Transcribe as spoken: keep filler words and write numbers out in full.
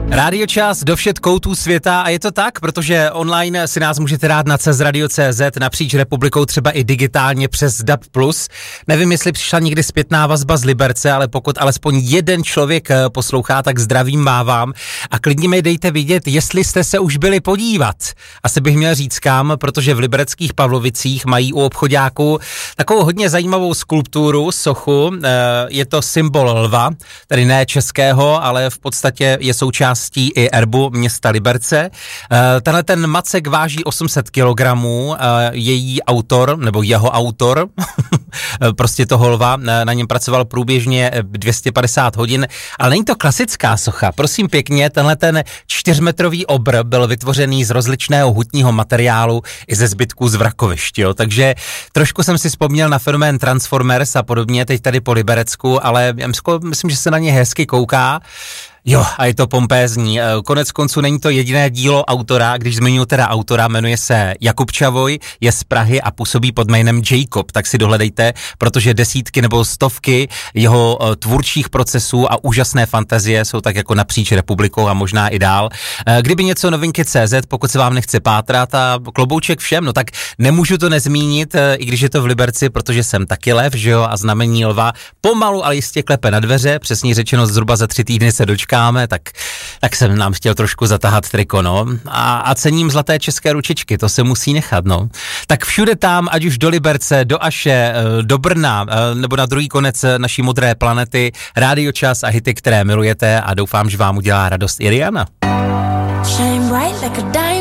Rádio Čas do všet koutů světa a je to tak, protože online si nás můžete dát na cez radio tečka cé zet napříč republikou, třeba i digitálně přes D A B plus. Nevím, jestli přišla někdy zpětná vazba z Liberce, ale pokud alespoň jeden člověk poslouchá, tak zdravím mávám a klidně mi dejte vidět, jestli jste se už byli podívat. Asi bych měl říct kam, protože v libereckých Pavlovicích mají u obchoďáku takovou hodně zajímavou skulpturu, sochu. Je to symbol lva, tedy ne českého, ale v podstatě je součást i erbu města Liberce. Tenhle ten macek váží osm set kilogramů, její autor, nebo jeho autor, prostě toho lva, na něm pracoval průběžně dvě stě padesát hodin, ale není to klasická socha. Prosím pěkně, tenhle ten čtyřmetrový obr byl vytvořený z rozličného hutního materiálu i ze zbytků z vrakovišť, jo? Takže trošku jsem si vzpomněl na fenomén Transformers a podobně, teď tady po Liberecku, ale myslím, že se na ně hezky kouká. Jo, a je to pompézní. Konec konců není to jediné dílo autora, když zmiňuji teda autora, jmenuje se Jakub Čavoj, je z Prahy a působí pod jménem Jacob, tak si dohledejte, protože desítky nebo stovky jeho tvůrčích procesů a úžasné fantazie jsou tak jako napříč republikou a možná i dál. Kdyby něco novinky tečka cé zet, pokud se vám nechce pátrat a klobouček všem, no tak nemůžu to nezmínit, i když je to v Liberci, protože jsem taky lev, že jo, a znamení lva pomalu, ale jistě klepe na dveře, přesně řečeno zhruba za tři týdny se dočká. Tak, tak jsem nám chtěl trošku zatahat triko, no. A, a cením zlaté české ručičky, to se musí nechat, no. Tak všude tam, ať už do Liberce, do Aše, do Brna, nebo na druhý konec naší modré planety, Rádio Čas a hity, které milujete a doufám, že vám udělá radost i Rihanna. Shine bright like a diamond.